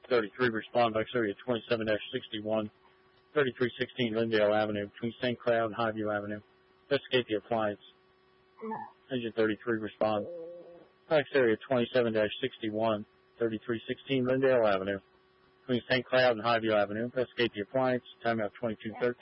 33, respond box area 27-61, 3316 Lindale Avenue, between St. Cloud and Highview Avenue. Investigate the appliance. Engine 33, respond. Box area 27-61, 3316 Lindale Avenue, between St. Cloud and Highview Avenue. Investigate the appliance. Timeout 2213.